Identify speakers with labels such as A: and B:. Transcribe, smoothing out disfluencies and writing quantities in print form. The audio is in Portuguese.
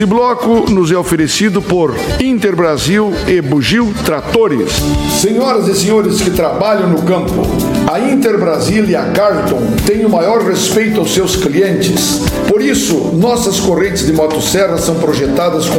A: Esse bloco nos é oferecido por Interbrasil e Bugio Tratores. Senhoras e senhores que trabalham no campo, a Interbrasil e a Carlton têm o maior respeito aos seus clientes. Por isso, nossas correntes de motosserra são projetadas com